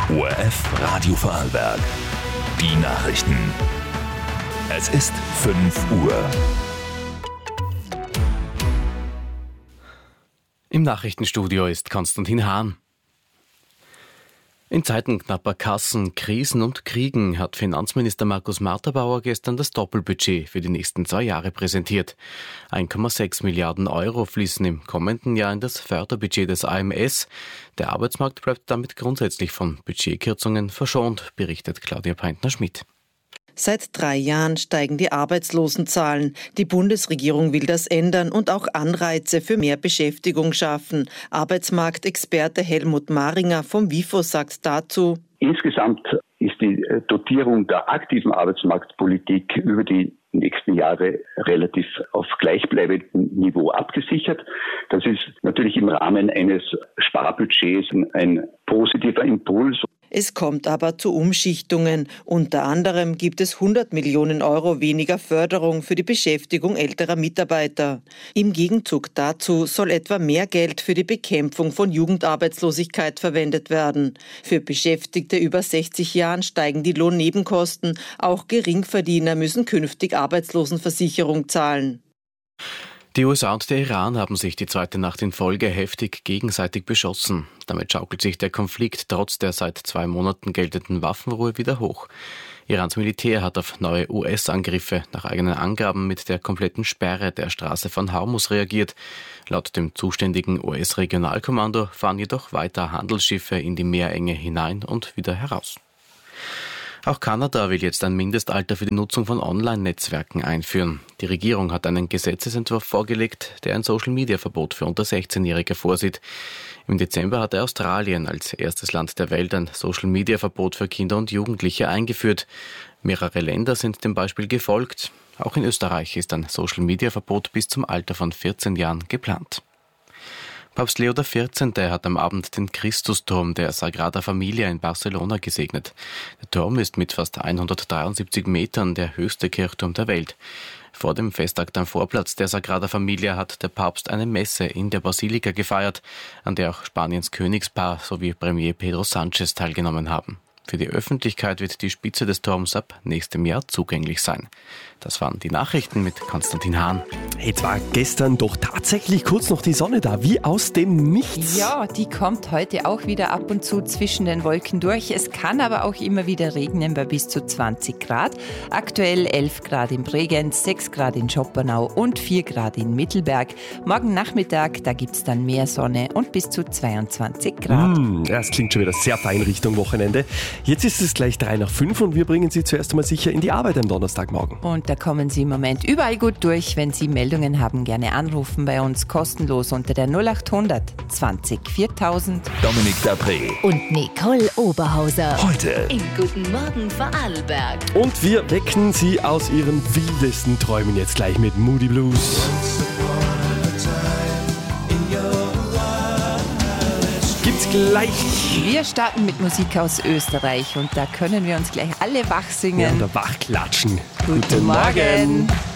ORF Radio Vorarlberg. Die Nachrichten. Es ist 5 Uhr. Im Nachrichtenstudio ist Konstantin Hahn. In Zeiten knapper Kassen, Krisen und Kriegen hat Finanzminister Markus Marterbauer gestern das Doppelbudget für die nächsten 2 Jahre präsentiert. 1,6 Milliarden Euro fließen im kommenden Jahr in das Förderbudget des AMS. Der Arbeitsmarkt bleibt damit grundsätzlich von Budgetkürzungen verschont, berichtet Claudia Peintner-Schmidt. Seit 3 Jahren steigen die Arbeitslosenzahlen. Die Bundesregierung will das ändern und auch Anreize für mehr Beschäftigung schaffen. Arbeitsmarktexperte Helmut Maringer vom WIFO sagt dazu: Insgesamt ist die Dotierung der aktiven Arbeitsmarktpolitik über die nächsten Jahre relativ auf gleichbleibendem Niveau abgesichert. Das ist natürlich im Rahmen eines Sparbudgets ein positiver Impuls. Es kommt aber zu Umschichtungen. Unter anderem gibt es 100 Millionen Euro weniger Förderung für die Beschäftigung älterer Mitarbeiter. Im Gegenzug dazu soll etwa mehr Geld für die Bekämpfung von Jugendarbeitslosigkeit verwendet werden. Für Beschäftigte über 60 Jahren steigen die Lohnnebenkosten. Auch Geringverdiener müssen künftig Arbeitslosenversicherung zahlen. Die USA und der Iran haben sich die 2. Nacht in Folge heftig gegenseitig beschossen. Damit schaukelt sich der Konflikt trotz der seit 2 Monaten geltenden Waffenruhe wieder hoch. Irans Militär hat auf neue US-Angriffe nach eigenen Angaben mit der kompletten Sperre der Straße von Hormuz reagiert. Laut dem zuständigen US-Regionalkommando fahren jedoch weiter Handelsschiffe in die Meerenge hinein und wieder heraus. Auch Kanada will jetzt ein Mindestalter für die Nutzung von Online-Netzwerken einführen. Die Regierung hat einen Gesetzesentwurf vorgelegt, der ein Social-Media-Verbot für unter 16-Jährige vorsieht. Im Dezember hatte Australien als erstes Land der Welt ein Social-Media-Verbot für Kinder und Jugendliche eingeführt. Mehrere Länder sind dem Beispiel gefolgt. Auch in Österreich ist ein Social-Media-Verbot bis zum Alter von 14 Jahren geplant. Papst Leo XIV. Hat am Abend den Christusturm der Sagrada Familia in Barcelona gesegnet. Der Turm ist mit fast 173 Metern der höchste Kirchturm der Welt. Vor dem Festakt am Vorplatz der Sagrada Familia hat der Papst eine Messe in der Basilika gefeiert, an der auch Spaniens Königspaar sowie Premier Pedro Sánchez teilgenommen haben. Für die Öffentlichkeit wird die Spitze des Turms ab nächstem Jahr zugänglich sein. Das waren die Nachrichten mit Konstantin Hahn. Jetzt war gestern doch tatsächlich kurz noch die Sonne da, wie aus dem Nichts. Ja, die kommt heute auch wieder ab und zu zwischen den Wolken durch. Es kann aber auch immer wieder regnen bei bis zu 20 Grad. Aktuell 11 Grad in Bregenz, 6 Grad in Schoppernau und 4 Grad in Mittelberg. Morgen Nachmittag, da gibt es dann mehr Sonne und bis zu 22 Grad. Das klingt schon wieder sehr fein Richtung Wochenende. Jetzt ist es gleich 3 nach 5 und wir bringen Sie zuerst einmal sicher in die Arbeit am Donnerstagmorgen. Und da kommen Sie im Moment überall gut durch. Wenn Sie Meldungen haben, gerne anrufen bei uns kostenlos unter der 0800 20 4000. Dominik Dapré Und Nicole Oberhauser. heute Im Guten Morgen Vorarlberg. Und wir wecken Sie aus Ihren wildesten Träumen jetzt gleich mit Moody Blues. Gibt's gleich. Wir starten mit Musik aus Österreich und da können wir uns gleich alle wach singen. Ja, oder wachklatschen. Guten Morgen.